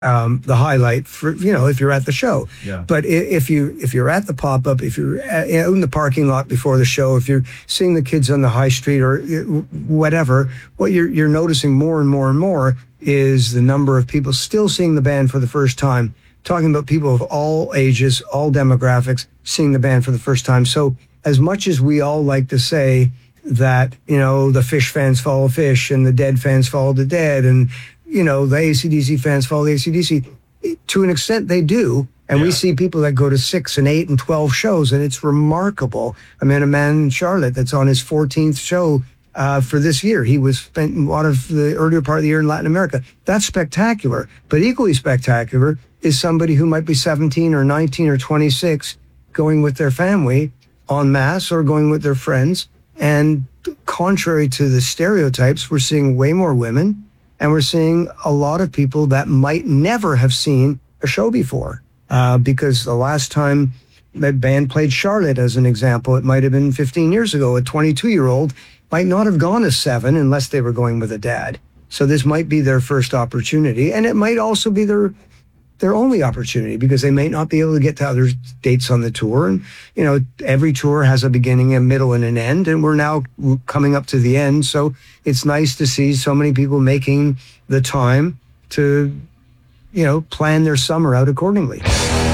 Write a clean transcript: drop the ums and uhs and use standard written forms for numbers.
the highlight for, if you're at the show. Yeah. But if you're at the pop-up, if you're out in the parking lot before the show, if you're seeing the kids on the high street or whatever, what you're noticing more and more and more is the number of people still seeing the band for the first time, talking about people of all ages, all demographics, seeing the band for the first time. So as much as we all like to say that, the Fish fans follow Fish and the Dead fans follow the Dead and, the AC/DC fans follow the AC/DC, to an extent they do. And we see people that go to 6 and 8 and 12 shows, and it's remarkable. I met a man in Charlotte that's on his 14th show for this year. He was spent a lot of the earlier part of the year in Latin America. That's spectacular. But equally spectacular is somebody who might be 17 or 19 or 26 going with their family en masse or going with their friends. And contrary to the stereotypes, we're seeing way more women, and we're seeing a lot of people that might never have seen a show before. Because the last time that band played Charlotte, as an example, it might have been 15 years ago. A 22-year-old might not have gone to 7 unless they were going with a dad. So this might be their first opportunity, and it might also be their only opportunity because they may not be able to get to other dates on the tour. And, every tour has a beginning, a middle, and an end, and we're now coming up to the end. So it's nice to see so many people making the time to, plan their summer out accordingly.